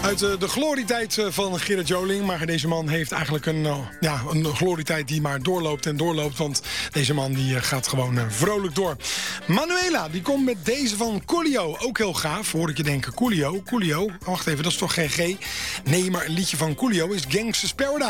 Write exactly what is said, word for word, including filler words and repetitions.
Uit uh, de glorietijd uh, van Gerard Joling. Maar deze man heeft eigenlijk een, uh, ja, een glorietijd die maar doorloopt en doorloopt. Want deze man die uh, gaat gewoon uh, vrolijk door. Manuela, die komt met deze van Coolio. Ook heel gaaf, hoor ik je denken. Coolio, Coolio. Wacht even, dat is toch geen G? Nee, maar een liedje van Coolio is Gangsta's Paradise.